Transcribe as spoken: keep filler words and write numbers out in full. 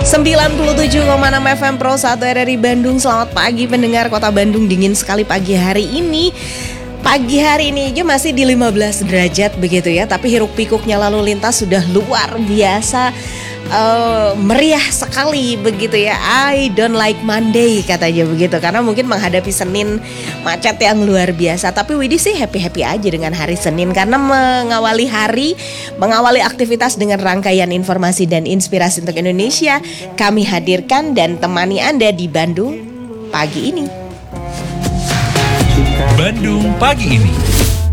sembilan puluh tujuh koma enam F M Pro satu R R I Bandung. Selamat pagi pendengar, Kota Bandung dingin sekali pagi hari ini. Pagi hari ini aja masih di lima belas derajat begitu ya, tapi hiruk pikuknya lalu lintas sudah luar biasa uh, meriah sekali begitu ya. I don't like Monday katanya begitu, karena mungkin menghadapi Senin macet yang luar biasa. Tapi Widi sih happy-happy aja dengan hari Senin, karena mengawali hari, mengawali aktivitas dengan rangkaian informasi dan inspirasi untuk Indonesia, kami hadirkan dan temani Anda di Bandung pagi ini. Bandung pagi ini.